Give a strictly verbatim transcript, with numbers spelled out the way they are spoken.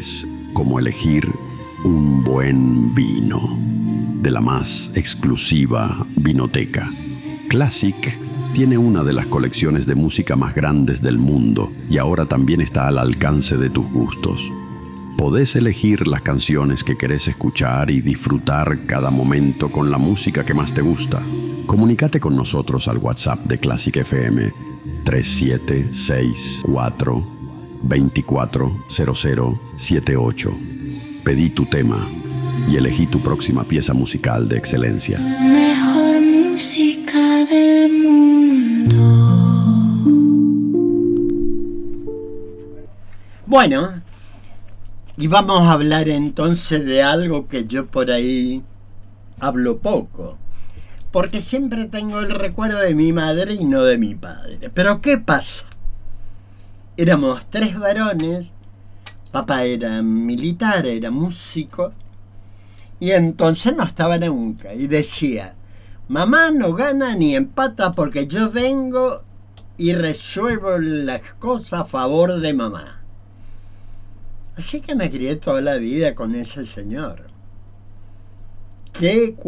es como elegir un buen vino de la más exclusiva vinoteca. Classic tiene una de las colecciones de música más grandes del mundo y ahora también está al alcance de tus gustos. Podés elegir las canciones que querés escuchar y disfrutar cada momento con la música que más te gusta. Comunícate con nosotros al WhatsApp de Classic F M tres siete seis cuatro, dos cuatro cero cero siete ocho. Pedí tu tema y elegí tu próxima pieza musical de excelencia. La mejor música del mundo. Bueno, y vamos a hablar entonces de algo que yo por ahí hablo poco, porque siempre tengo el recuerdo de mi madre y no de mi padre. Pero ¿qué pasa? Éramos tres varones, papá era militar, era músico, y entonces no estaba nunca, y decía, mamá no gana ni empata porque yo vengo y resuelvo las cosas a favor de mamá. Así que me crié toda la vida con ese señor. ¿Qué